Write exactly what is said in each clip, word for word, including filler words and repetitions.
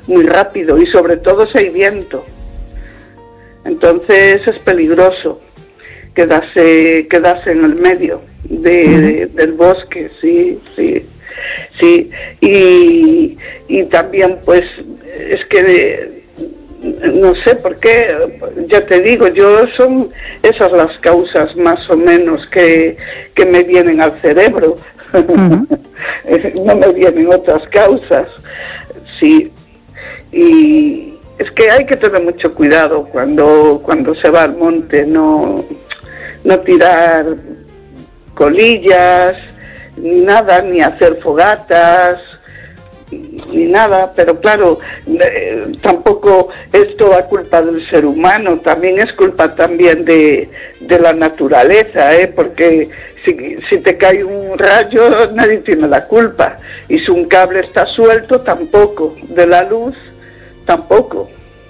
muy rápido y sobre todo si hay viento. Entonces es peligroso quedarse, quedarse en el medio de, de, del bosque, sí, sí, sí. Y, y también pues es que de, no sé por qué, ya te digo, yo son esas las causas más o menos que, que me vienen al cerebro. Uh-huh. No me vienen otras causas, sí. Y es que hay que tener mucho cuidado cuando cuando se va al monte, no no tirar colillas ni nada, ni hacer fogatas ni nada, pero claro, eh, tampoco es toda culpa del ser humano, también es culpa también de, de la naturaleza, ¿eh? Porque si, si te cae un rayo nadie tiene la culpa, y si un cable está suelto tampoco, de la luz tampoco.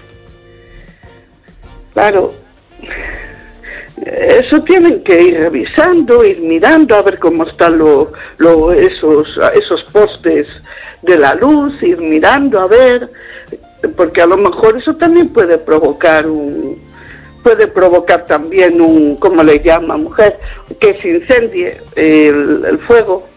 Claro, eso tienen que ir revisando, ir mirando a ver cómo están lo, lo, esos, esos postes de la luz, ir mirando a ver, porque a lo mejor eso también puede provocar un, puede provocar también un, ¿cómo le llama, mujer? Que se incendie el, el fuego.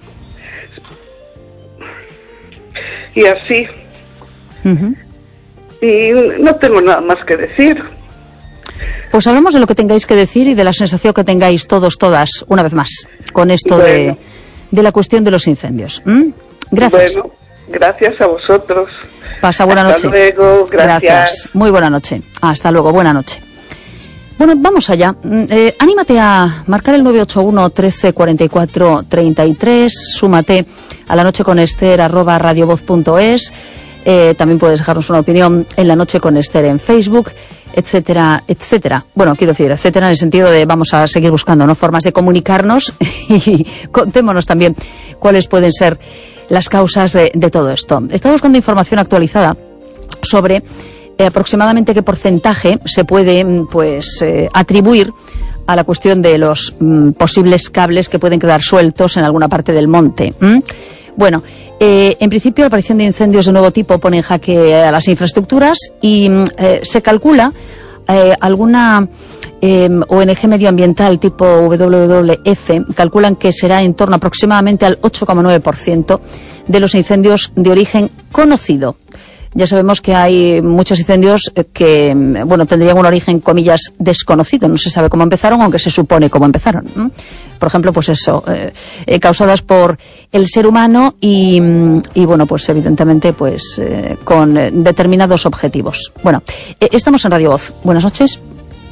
Y así. Uh-huh. Y no tengo nada más que decir. Pues hablamos de lo que tengáis que decir y de la sensación que tengáis todos, todas, una vez más, con esto bueno. de, de la cuestión de los incendios. ¿Mm? Gracias. Bueno, gracias a vosotros. Pasa buena Hasta noche. Hasta luego, gracias. Gracias. Muy buena noche. Hasta luego, buena noche. Bueno, vamos allá. Eh, anímate a marcar el nueve ocho uno, trece, cuarenta y cuatro, treinta y tres. Súmate a la noche con Esther, arroba radiovoz punto es. Eh, también puedes dejarnos una opinión en La Noche con Esther en Facebook, etcétera, etcétera. Bueno, quiero decir, etcétera, en el sentido de vamos a seguir buscando, ¿no?, formas de comunicarnos y contémonos también cuáles pueden ser las causas de, de todo esto. Estaba buscando información actualizada sobre eh, aproximadamente qué porcentaje se puede, pues, eh, atribuir a la cuestión de los mm, posibles cables que pueden quedar sueltos en alguna parte del monte. ¿Mm? Bueno, eh, en principio la aparición de incendios de nuevo tipo pone en jaque a las infraestructuras y eh, se calcula eh, alguna eh, O N G medioambiental tipo W W F calculan que será en torno aproximadamente al ocho coma nueve por ciento de los incendios de origen conocido. Ya sabemos que hay muchos incendios que, bueno, tendrían un origen, comillas, desconocido. No se sabe cómo empezaron, aunque se supone cómo empezaron, ¿no? Por ejemplo, pues eso, eh, eh, causadas por el ser humano y, y bueno, pues evidentemente, pues eh, con eh, determinados objetivos. Bueno, eh, estamos en Radio Voz. Buenas noches.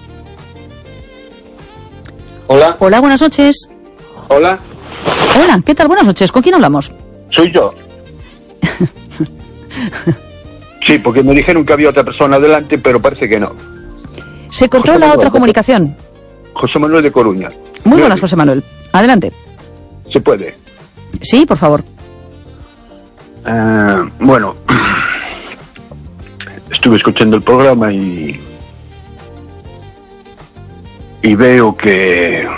Hola. Hola, buenas noches. Hola. Hola, ¿qué tal? Buenas noches. ¿Con quién hablamos? Soy yo. Sí, porque me dijeron que había otra persona delante, pero parece que no. ¿Se cortó José la Manuel, otra comunicación? José Manuel de Coruña. Muy buenas, José Manuel. Adelante. ¿Se puede? Sí, por favor. Uh, bueno, estuve escuchando el programa y y veo que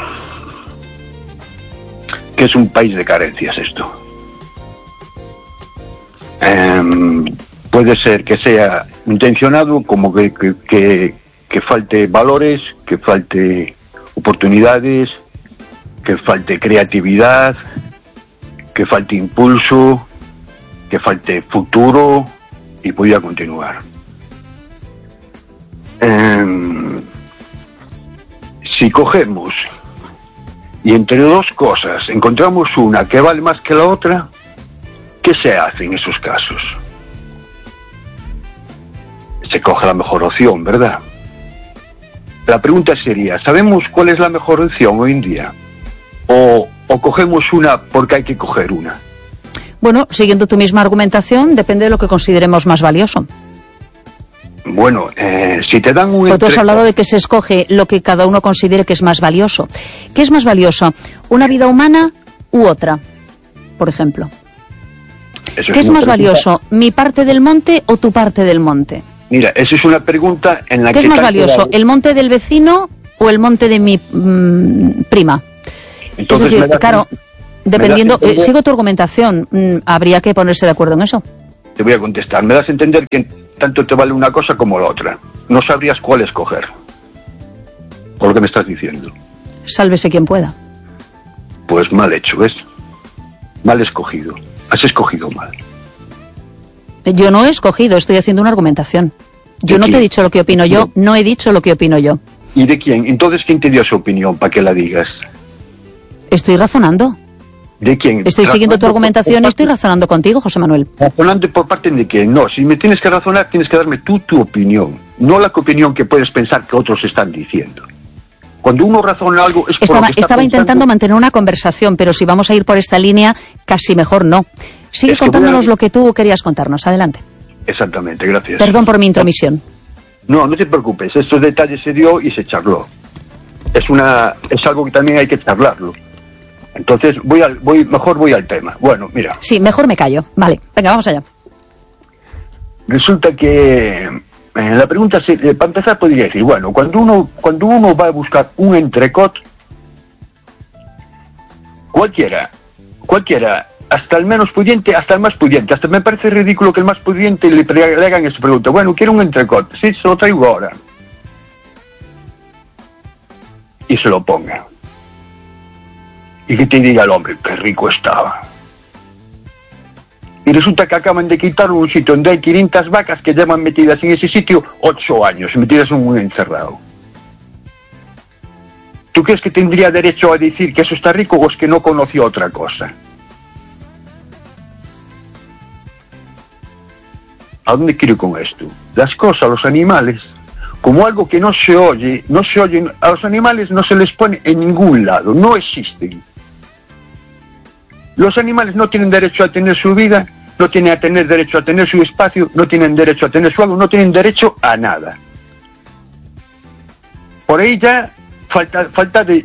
que es un país de carencias esto. Um, puede ser que sea intencionado, como que, que, que, que falte valores, que falte oportunidades, que falte creatividad, que falte impulso, que falte futuro, y voy a continuar. Um, si cogemos y entre dos cosas encontramos una que vale más que la otra, ¿qué se hace en esos casos? Se coge la mejor opción, ¿verdad? La pregunta sería, ¿sabemos cuál es la mejor opción hoy en día? ¿O, o cogemos una porque hay que coger una? Bueno, siguiendo tu misma argumentación, depende de lo que consideremos más valioso. Bueno, eh, si te dan un... Pero tú has hablado de que se escoge lo que cada uno considere que es más valioso. ¿Qué es más valioso? ¿Una vida humana u otra, por ejemplo? Eso ¿Qué es es más pregunta. valioso, mi parte del monte o tu parte del monte? Mira, esa es una pregunta en la que... ¿Qué es más valioso, quedado... el monte del vecino o el monte de mi mmm, prima? Entonces, es decir, claro, un... dependiendo... Eh, sigo tu argumentación, mm, habría que ponerse de acuerdo en eso. te voy a contestar. Me das a entender que tanto te vale una cosa como la otra. No sabrías cuál escoger, por lo que me estás diciendo. Sálvese quien pueda. Pues mal hecho, ¿ves? Mal escogido. Has escogido mal. Yo no he escogido, estoy haciendo una argumentación. Yo no quién? te he dicho lo que opino yo, no he dicho lo que opino yo. ¿Y de quién? Entonces, ¿quién te dio su opinión para que la digas? Estoy razonando. ¿De quién? Estoy siguiendo tu argumentación y estoy razonando contigo, José Manuel. ¿Razonando por parte de quién? No, si me tienes que razonar, tienes que darme tú tu opinión, no la opinión que puedes pensar que otros están diciendo. Cuando uno razona algo es por Estaba, lo que está estaba pensando. intentando mantener una conversación, pero si vamos a ir por esta línea, casi mejor no. Sigue Es que contándonos voy a- lo que tú querías contarnos. Adelante. Exactamente, gracias. Perdón por mi intromisión. No, no te preocupes, estos detalles se dio y se charló. Es una, es algo que también hay que charlarlo. Entonces, voy al, voy, mejor voy al tema. Bueno, mira, Sí, mejor me callo. Vale, venga, vamos allá. resulta que eh, la pregunta, se, eh, para empezar, podría decir, bueno, cuando uno, cuando uno va a buscar un entrecot, cualquiera, cualquiera, hasta el menos pudiente, hasta el más pudiente, hasta me parece ridículo que el más pudiente le, pre- le hagan esa pregunta. Bueno, quiero un entrecot, sí, se lo traigo ahora. Y se lo ponga. Y que te diga el hombre, qué rico estaba. Y resulta que acaban de quitar un sitio donde hay quinientas vacas que llevan metidas en ese sitio ocho años, metidas en un encerrado. ¿Tú crees que tendría derecho a decir que eso está rico o es que no conoció otra cosa? ¿A dónde quiero ir con esto? Las cosas, los animales, como algo que no se oye, no se oye, a los animales no se les pone en ningún lado, no existen. Los animales no tienen derecho a tener su vida, no tienen a tener derecho a tener su espacio, no tienen derecho a tener su algo, no tienen derecho a nada. Por ahí ya falta, falta de...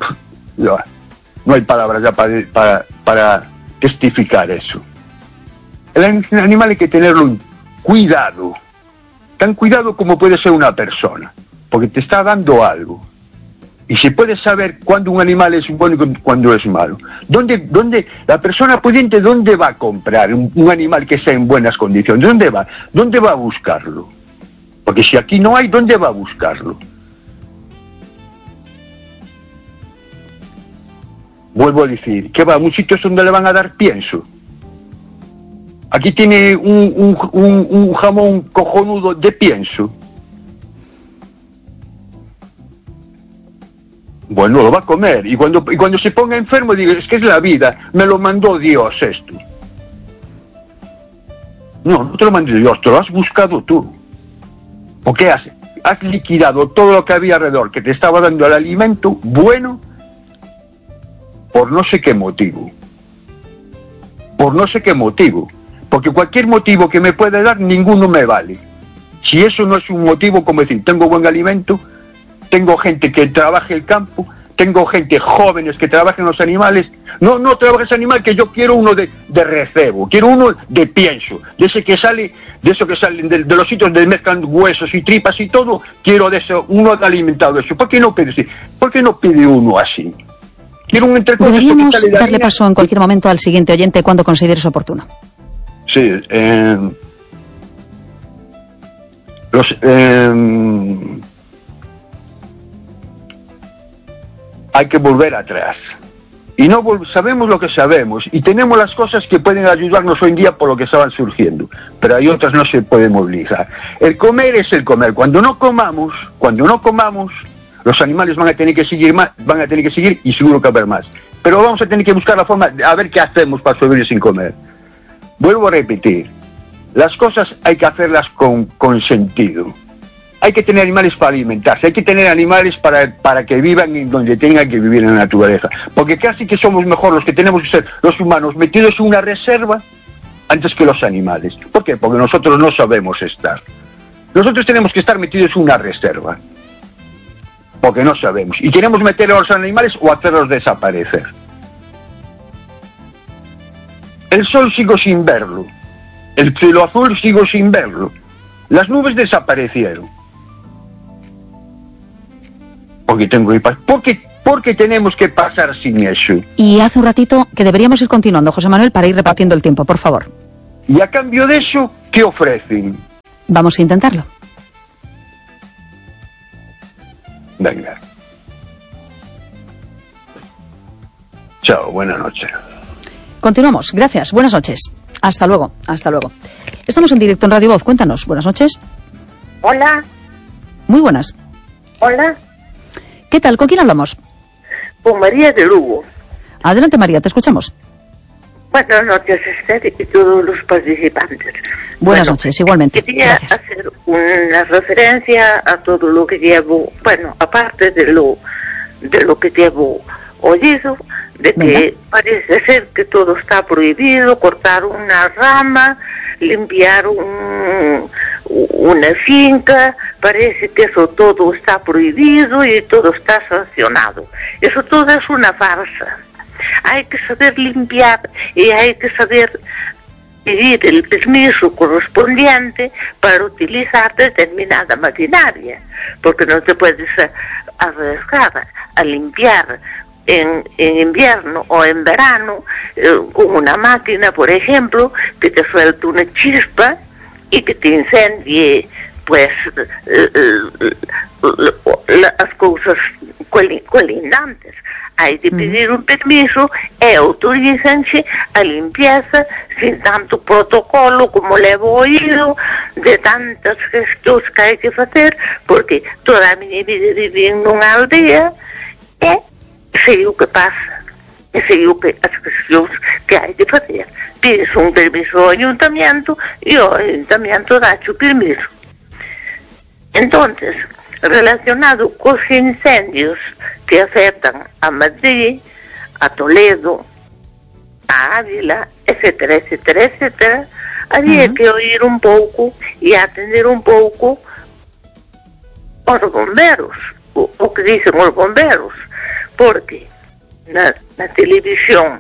No hay palabras ya para, para, para testificar eso. El animal hay que tenerlo en cuidado, tan cuidado como puede ser una persona, porque te está dando algo. Y se puede saber cuándo un animal es bueno y cuándo es malo. ¿Dónde, dónde, la persona pudiente, dónde va a comprar un, un animal que esté en buenas condiciones? ¿Dónde va? ¿Dónde va a buscarlo? Porque si aquí no hay, ¿dónde va a buscarlo? Vuelvo a decir, ¿qué va? ¿A un sitio donde le van a dar pienso? Aquí tiene un, un, un, un jamón cojonudo de pienso. Bueno, lo va a comer. Y cuando, y cuando se ponga enfermo, diga, es que es la vida, me lo mandó Dios esto. No, no te lo mandó Dios, te lo has buscado tú. Porque has, has liquidado todo lo que había alrededor, que te estaba dando el alimento bueno, por no sé qué motivo. Por no sé qué motivo. Porque cualquier motivo que me pueda dar, ninguno me vale. Si eso no es un motivo, como decir, tengo buen alimento, tengo gente que trabaje el campo, tengo gente jóvenes que trabajen los animales. No, no trabajes animal, que yo quiero uno de, de recebo, quiero uno de pienso, de ese que sale, de eso que salen de, de los sitios donde mezclan huesos y tripas y todo, quiero de eso, uno alimentado de eso. ¿Por qué no pide así? ¿Por qué no pide uno así? Quiero un entrecot. Deberíamos darle paso en cualquier momento al siguiente oyente cuando consideres oportuno. Sí, eh, los, eh, hay que volver atrás. Y no sabemos lo que sabemos, y tenemos las cosas que pueden ayudarnos hoy en día por lo que estaban surgiendo, pero hay otras no se pueden obligar. El comer es el comer. Cuando no comamos, cuando no comamos, los animales van a tener que seguir más, van a tener que seguir y seguro que va a haber más. Pero vamos a tener que buscar la forma de a ver qué hacemos para sobrevivir sin comer. Vuelvo a repetir, las cosas hay que hacerlas con, con sentido. Hay que tener animales para alimentarse, hay que tener animales para, para que vivan en donde tengan que vivir en la naturaleza. Porque casi que somos mejor los que tenemos que ser los humanos metidos en una reserva antes que los animales. ¿Por qué? Porque nosotros no sabemos estar. Nosotros tenemos que estar metidos en una reserva. Porque no sabemos. Y queremos meter a los animales o hacerlos desaparecer. El sol sigo sin verlo. El cielo azul sigo sin verlo. Las nubes desaparecieron. Porque tengo que pasar. Porque, porque tenemos que pasar sin eso. Y hace un ratito que deberíamos ir continuando, José Manuel, para ir repartiendo el tiempo, por favor. Y a cambio de eso, ¿qué ofrecen? Vamos a intentarlo. Venga. Chao, buenas noches. Continuamos. Gracias. Buenas noches. Hasta luego. Hasta luego. Estamos en directo en Radio Voz. Cuéntanos. Buenas noches. Hola. Muy buenas. Hola. ¿Qué tal? ¿Con quién hablamos? Con María de Lugo. Adelante, María. Te escuchamos. Buenas noches, Esther, y todos los participantes. Buenas bueno, noches, igualmente. Quería Gracias. hacer una referencia a todo lo que llevo, bueno, aparte de lo de lo que llevo oído, de que Venga. parece ser que todo está prohibido, cortar una rama, limpiar un, una finca, parece que eso todo está prohibido y todo está sancionado. Eso todo es una farsa. Hay que saber limpiar y hay que saber pedir el permiso correspondiente para utilizar determinada maquinaria, porque no te puedes arriesgar a limpiar en, en invierno o en verano eh, con una máquina, por ejemplo, que te suelte una chispa y que te incendie pues eh, eh, las cosas colindantes. Hay de pedir un permiso e autorícense a limpieza sin tanto protocolo como levo oído de tantas gestións que hai que facer, porque toda a miña vida viví en unha aldea e sei o que pasa, e sei o que as gestións que hai de facer. Pides un permiso ao ayuntamiento e o ayuntamiento dache o permiso. Entonces, relacionado cos incendios que afectan a Madrid, a Toledo, a Ávila, etcétera, etcétera, etcétera, había uh-huh. que oír un pouco e atender un pouco os bomberos, o, o que dicen os bomberos, porque na, na televisión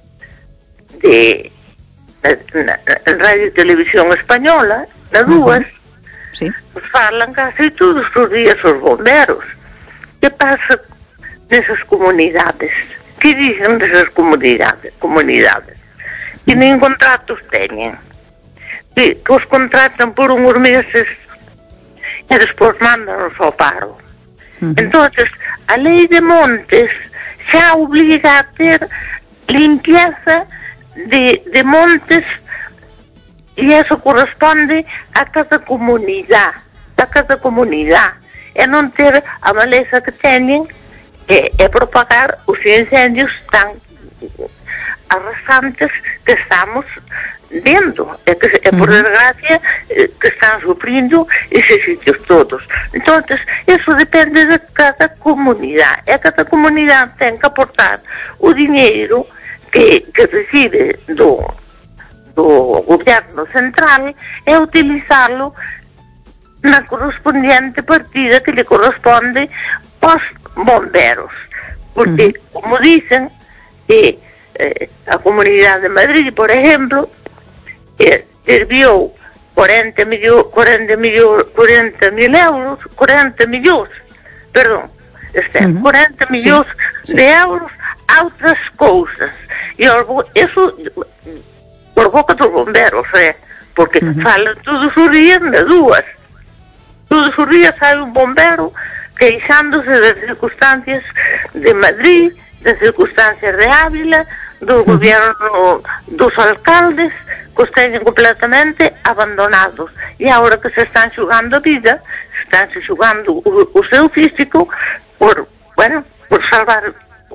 de na, na, na Radio e Televisión Española, na dúas, uh-huh. sí. falan casi todos os días os bomberos. Que pasa nesas comunidades? Que dicen desas comunidades? comunidades? Que nin contratos teñen. Que, que os contratan por uns meses e despois mándanos ao paro. Uh-huh. Entonces, a lei de montes xa obliga a ter limpieza de, de montes e eso corresponde a cada comunidade, a cada comunidade, e non ter a maleza que teñen e, e propagar os incendios tan arrasantes que estamos vendo, e que e por desgracia que están sufrindo eses sitios todos. Entonces, eso depende de cada comunidade, e cada comunidade ten que aportar o diñeiro que, que recibe do do goberno central é utilizarlo na correspondiente partida que le corresponde aos bomberos, porque, uh-huh. como dicen, que eh, a Comunidade de Madrid, por exemplo, eh, desviou cuarenta mil, cuarenta mil, cuarenta mil euros, cuarenta millóns, perdón, este, uh-huh. cuarenta millóns sí, de sí. euros a outras cousas, e eso por boca dos bomberos, eh? Porque uh-huh. falan todos os días nas dúas. Todos os días hai un bombero queixándose das circunstancias de Madrid, das circunstancias de Ávila, do uh-huh. gobierno dos alcaldes, que os teñen completamente abandonados. E agora que se están xugando a vida, se están xugando o, o seu físico por, bueno, por salvar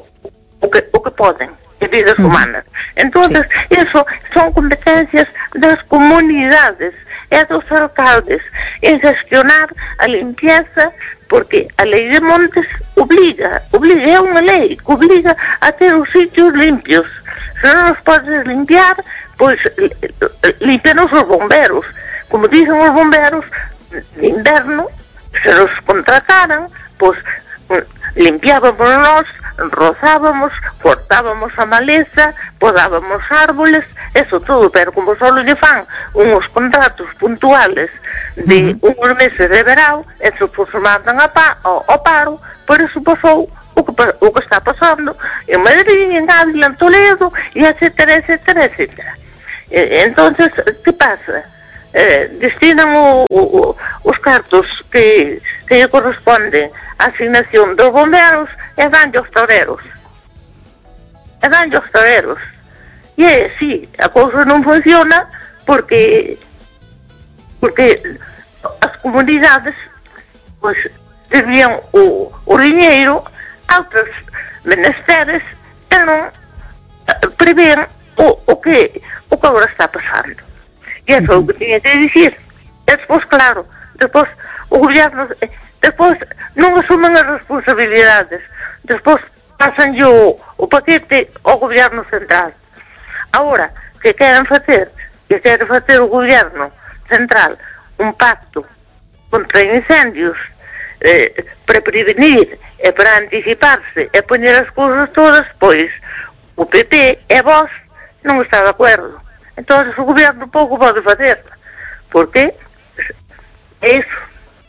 o que, o que poden. De vidas humanas. Entonces, sí. eso son competencias das comunidades e dos alcaldes en gestionar a limpieza, porque a lei de montes obliga, obliga, é unha lei que obliga a ter os sitios limpios. Se non os podes limpiar, pois limpianos os bomberos. Como dicen os bomberos, de inverno, se nos contrataran, pois limpiábamos nós, rozábamos, cortábamos a maleza, podábamos árboles, eso todo, pero como só lle fan uns contratos puntuales de uh-huh. uns meses de verão, eso pues mandan a pa, ao, ao paro, por eso pasou o que, o que está pasando en Madrid, en Ávila, en Toledo, e etcétera, etcétera, etcétera. Eh, entonces, que pasa? Eh, destinan o, o, os cartos que, que lle corresponden á asignación dos bomberos e danlle aos toreros. E danlle aos toreros. E é, sí, a cousa non funciona porque porque as comunidades pois desvían o, o diñeiro a outros menesteres e non prevén o, o que o que agora está pasando. E é só o que tiña que dicir. E despois, claro, despois o goberno, despois non asumen as responsabilidades, despois pasan o, o paquete ao goberno central. Agora, que queren facer, que queren facer o goberno central un pacto contra incendios, eh, para prevenir e para anticiparse e poñer as cousas todas, pois o P P e vos non está de acordo. Entón, o goberno pouco pode facer, porque é iso.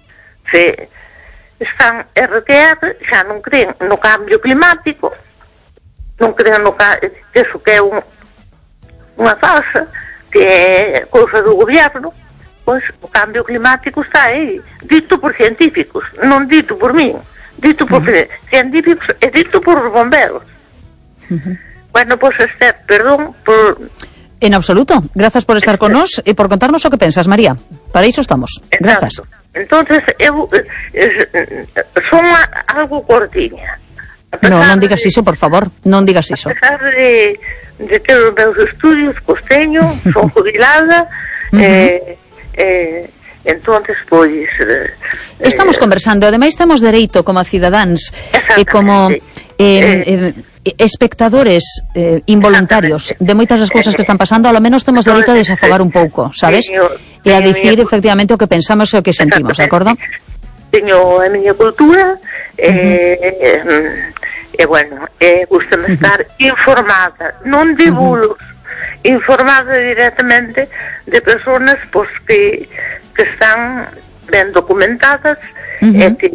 Se están R Q R, xa non creen no cambio climático, non creen no ca... que iso que é un, unha falsa, que é cousa do goberno, pois o cambio climático está aí, dito por científicos, non dito por min, dito por uh-huh. científicos e dito por os bomberos. Uh-huh. Bueno, pois, Esther, perdón por... En absoluto. Gracias por estar con nos e por contarnos o que pensas, María. Para iso estamos. Grazas. Entonces, eu eh, son algo cortiña. No, non digas iso, por favor. Non digas iso. A pesar de, de ter os meus estudios, costeño, son jubilada, uh-huh. eh, eh, entonces, pois... Eh, Estamos eh, conversando. Ademais, temos dereito como cidadáns e como... Eh, eh, espectadores eh, involuntarios de moitas das cousas que están pasando, ao menos temos dereito a desafogar un pouco, sabes? E a dicir efectivamente o que pensamos e o que sentimos, de acordo? Teño a miña cultura e, uh-huh. e bueno, e gustame estar uh-huh. informada, non de bulos, uh-huh. informada directamente de personas pois que, que están ben documentadas uh-huh. e que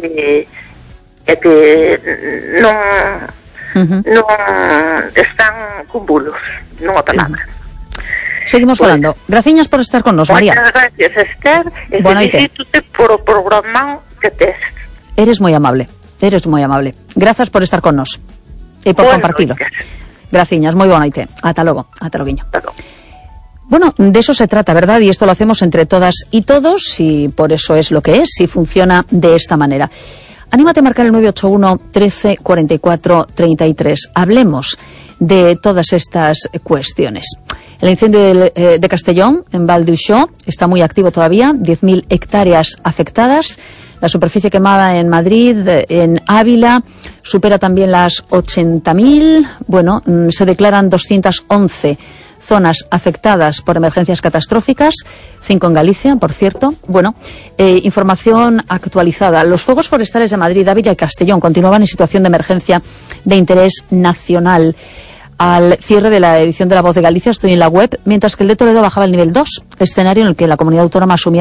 e que non uh-huh. non están con bulos, non a palabra. Seguimos pues, falando. Graciñas por estar con nos, María. Moitas gracias, Esther, e felicítote por o programa que tes. Eres moi amable, eres moi amable. Grazas por estar con nos e por bueno, compartilo. Graciñas, moi boa noite. Ata logo, ata loguiño. Ata logo. Bueno, de eso se trata, ¿verdad? Y esto lo hacemos entre todas y todos, y por eso es lo que es, y funciona de esta manera. Anímate a marcar el nueve ocho uno, trece, cuarenta y cuatro, treinta y tres. Hablemos de todas estas cuestiones. El incendio de, eh, de Castellón, en Val d'Uixó, está muy activo todavía, diez mil hectáreas afectadas. La superficie quemada en Madrid, en Ávila, supera también las ochenta mil. Bueno, se declaran doscientas once zonas afectadas por emergencias catastróficas, cinco en Galicia, por cierto. Bueno, eh, información actualizada. Los fuegos forestales de Madrid, Ávila y Castellón continuaban en situación de emergencia de interés nacional. Al cierre de la edición de La Voz de Galicia, estoy en la web, mientras que el de Toledo bajaba el nivel dos, escenario en el que la comunidad autónoma asumía